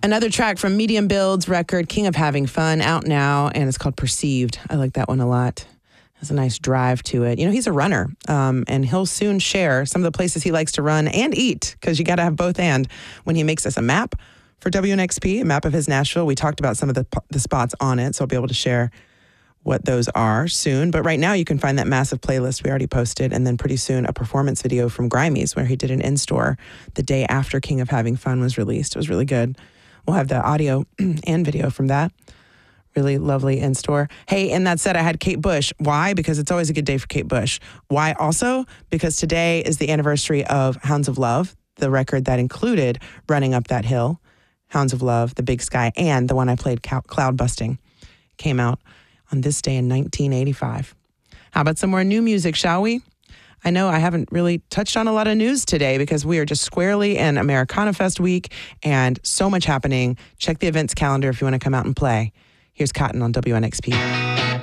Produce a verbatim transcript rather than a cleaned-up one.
Another track from Medium Build's record, King of Having Fun, out now, and it's called Perceived. I like that one a lot. Has a nice drive to it. You know, he's a runner, um, and he'll soon share some of the places he likes to run and eat, because you got to have both and, when he makes us a map for W N X P, a map of his Nashville. We talked about some of the, the spots on it, so I'll be able to share what those are soon. But right now you can find that massive playlist we already posted, and then pretty soon a performance video from Grimey's where he did an in-store the day after King of Having Fun was released. It was really good. We'll have the audio and video from that. Really lovely in-store. Hey, and that said, I had Kate Bush. Why? Because it's always a good day for Kate Bush. Why also? Because today is the anniversary of Hounds of Love, the record that included Running Up That Hill, Hounds of Love, The Big Sky, and the one I played, Cloud Busting, came out on this day in nineteen eighty-five. How about some more new music, shall we? I know I haven't really touched on a lot of news today because we are just squarely in Americana Fest week and so much happening. Check the events calendar if you want to come out and play. Here's Cotton on W N X P.